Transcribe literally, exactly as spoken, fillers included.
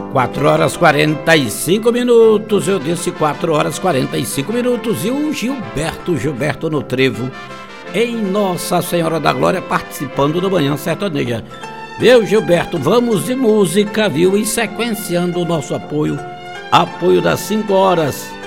quatro horas e quarenta e cinco minutos, eu disse quatro horas e quarenta e cinco minutos, e o Gilberto, Gilberto no Trevo, em Nossa Senhora da Glória, participando do Manhã Sertaneja. Viu, Gilberto, vamos de música, viu, e sequenciando o nosso apoio, apoio das cinco horas.